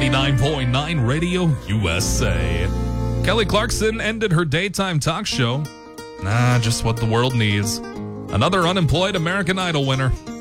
99.9 Radio USA. Kelly Clarkson ended her daytime talk show. Just what the world needs. Another unemployed American Idol winner.